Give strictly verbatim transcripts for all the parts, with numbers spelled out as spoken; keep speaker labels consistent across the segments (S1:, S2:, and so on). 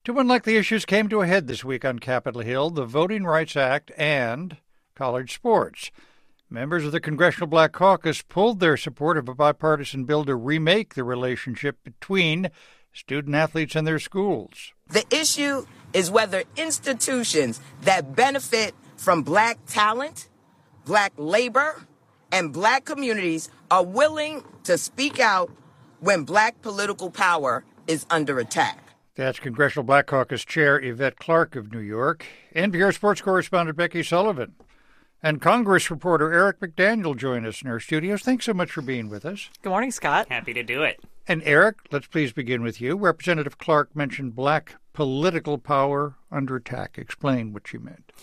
S1: Two unlikely issues came to a head this week on Capitol Hill, the Voting Rights Act and college sports. Members of the Congressional Black Caucus pulled their support of a bipartisan bill to remake the relationship between student-athletes and their schools.
S2: The issue is whether institutions that benefit from black talent, black labor, and black communities are willing to speak out when black political power is under attack.
S1: That's Congressional Black Caucus Chair Yvette Clarke of New York, N P R sports correspondent Becky Sullivan, and Congress reporter Eric McDaniel join us in our studios. Thanks so much for being with us.
S3: Good morning, Scott.
S4: Happy to do it.
S1: And Eric, let's please begin with you. Representative Clarke mentioned black political power under attack. Explain what she meant.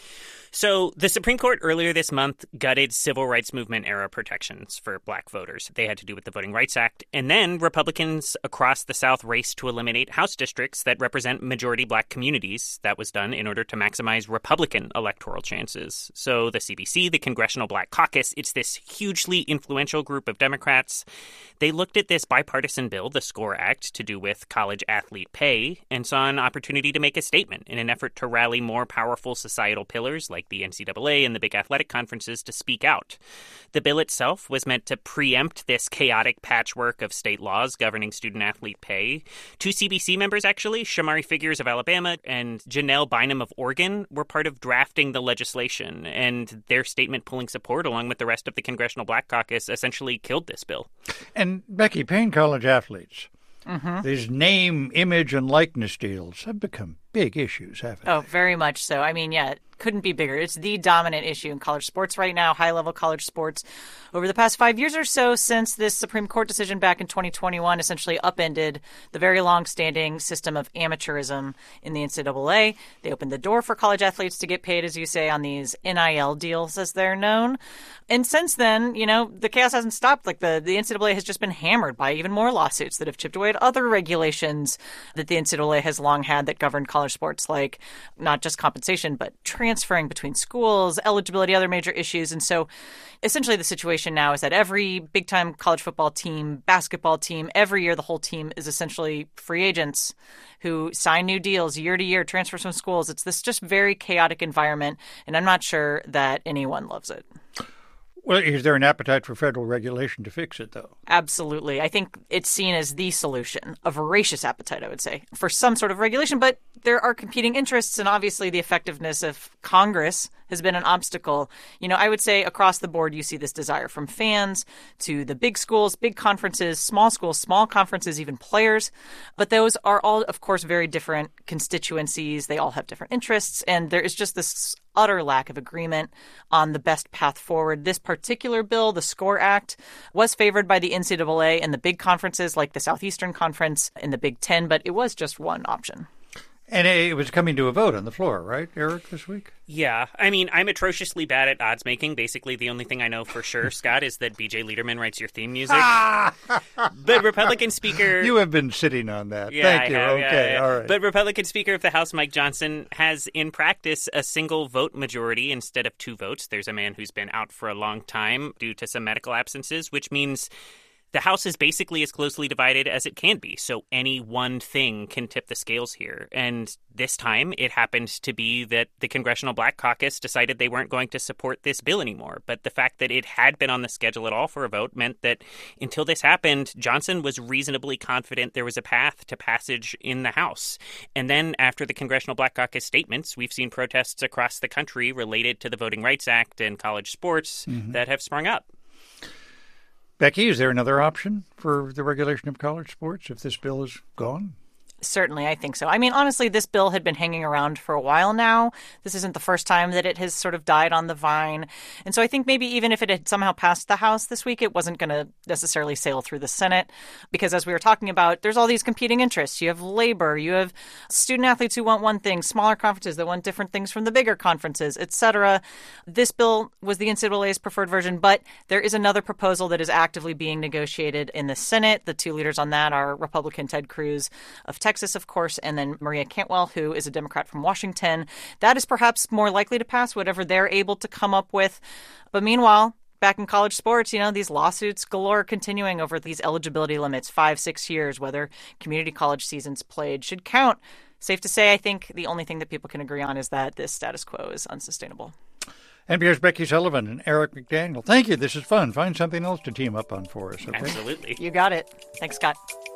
S4: So the Supreme Court earlier this month gutted civil rights movement era protections for black voters. They had to do with the Voting Rights Act. And then Republicans across the South raced to eliminate House districts that represent majority black communities. That was done in order to maximize Republican electoral chances. So the C B C, the Congressional Black Caucus, it's this hugely influential group of Democrats. They looked at this bipartisan bill, the SCORE Act, to do with college athlete pay, and saw an opportunity to make a statement in an effort to rally more powerful societal pillars like like the N C double A and the big athletic conferences to speak out. The bill itself was meant to preempt this chaotic patchwork of state laws governing student-athlete pay. Two C B C members, actually, Shamari Figures of Alabama and Janelle Bynum of Oregon, were part of drafting the legislation, and their statement pulling support, along with the rest of the Congressional Black Caucus, essentially killed this bill.
S1: And, Becky, paying college athletes,
S3: Mm-hmm.
S1: these name, image, and likeness deals have become big issues, haven't they?
S3: Oh, very much so. I mean, yeah, it couldn't be bigger. It's the dominant issue in college sports right now, high-level college sports. Over the past five years or so, since this Supreme Court decision back in twenty twenty-one essentially upended the very long-standing system of amateurism in the N C double A, they opened the door for college athletes to get paid, as you say, on these N I L deals, as they're known. And since then, you know, the chaos hasn't stopped. Like, the, the N C double A has just been hammered by even more lawsuits that have chipped away at other regulations that the N C double A has long had that govern college sports, like not just compensation, but transferring between schools, eligibility, other major issues. And so essentially the situation now is that every big-time college football team, basketball team, every year the whole team is essentially free agents who sign new deals year to year, transfers from schools. It's this just very chaotic environment, and I'm not sure that anyone loves it.
S1: Well, is there an appetite for federal regulation to fix it, though?
S3: Absolutely. I think it's seen as the solution, a voracious appetite, I would say, for some sort of regulation. But there are competing interests, and obviously the effectiveness of Congress has been an obstacle. You know, I would say across the board, you see this desire from fans to the big schools, big conferences, small schools, small conferences, even players. But those are all, of course, very different constituencies. They all have different interests. And there is just this utter lack of agreement on the best path forward. This particular bill, the SCORE Act, was favored by the N C double A and the big conferences like the Southeastern Conference and the Big Ten, but it was just one option.
S1: And it was coming to a vote on the floor, right, Eric, this week?
S4: Yeah. I mean, I'm atrociously bad at odds making. Basically, the only thing I know for sure, Scott, is that B J Liederman writes your theme music. But Republican Speaker...
S1: You have been sitting on that.
S4: Yeah,
S1: Thank
S4: I
S1: you.
S4: have,
S1: okay,
S4: yeah, yeah.
S1: all right.
S4: But Republican Speaker of the House, Mike Johnson, has in practice a single vote majority instead of two votes. There's a man who's been out for a long time due to some medical absences, which means the House is basically as closely divided as it can be, so any one thing can tip the scales here. And this time, it happened to be that the Congressional Black Caucus decided they weren't going to support this bill anymore. But the fact that it had been on the schedule at all for a vote meant that until this happened, Johnson was reasonably confident there was a path to passage in the House. And then after the Congressional Black Caucus statements, we've seen protests across the country related to the Voting Rights Act and college sports mm-hmm. that have sprung up.
S1: Becky, is there another option for the regulation of college sports if this bill is gone?
S3: Certainly, I think so. I mean, honestly, this bill had been hanging around for a while now. This isn't the first time that it has sort of died on the vine. And so I think maybe even if it had somehow passed the House this week, it wasn't going to necessarily sail through the Senate. Because as we were talking about, there's all these competing interests. You have labor, you have student athletes who want one thing, smaller conferences that want different things from the bigger conferences, et cetera. This bill was the N C double A's preferred version, but there is another proposal that is actively being negotiated in the Senate. The two leaders on that are Republican Ted Cruz of Texas. Texas, of course, and then Maria Cantwell, who is a Democrat from Washington. That is perhaps more likely to pass, whatever they're able to come up with. But meanwhile, back in college sports, you know, these lawsuits galore continuing over these eligibility limits, five, six years, whether community college seasons played should count safe to say, I think the only thing that people can agree on is that this status quo is unsustainable.
S1: N P R's Becky Sullivan and Eric McDaniel. Thank you. This is fun. Find something else to team up on for us. Okay?
S4: Absolutely.
S3: You got it. Thanks, Scott.